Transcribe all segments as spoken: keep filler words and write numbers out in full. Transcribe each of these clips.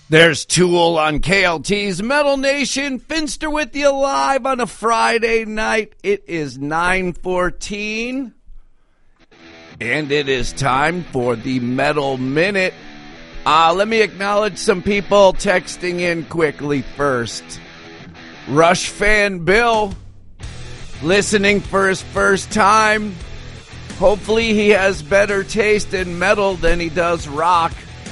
There's Tool on K L T's Metal Nation. Finster with you live on a Friday night. It is nine fourteen, and it is time for the Metal Minute. Uh, let me acknowledge some people texting in quickly first. Rush fan Bill, listening for his first time. Hopefully he has better taste in metal than he does rock.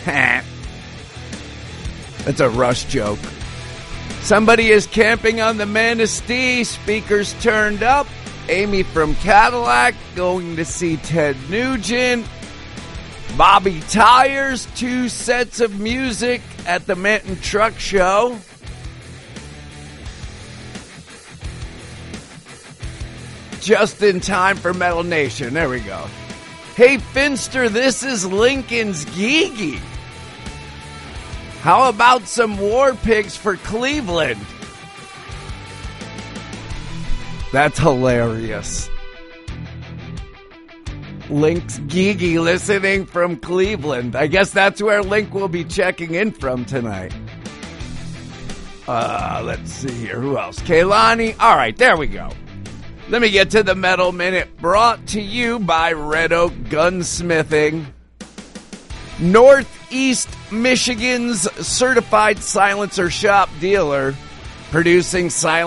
That's a Rush joke. Somebody is camping on the Manistee. Speakers turned up. Amy from Cadillac going to see Ted Nugent. Bobby Tires, two sets of music at the Manton Truck Show. Just in time for Metal Nation. There we go. Hey, Finster, this is Lincoln's Geegy. How about some War Pigs for Cleveland? That's hilarious. Link's Geegy listening from Cleveland. I guess that's where Link will be checking in from tonight. Uh, let's see here. Who else? Kaylani. All right, there we go. Let me get to the Metal Minute, brought to you by Red Oak Gunsmithing. Northeast Michigan's certified silencer shop dealer, producing silent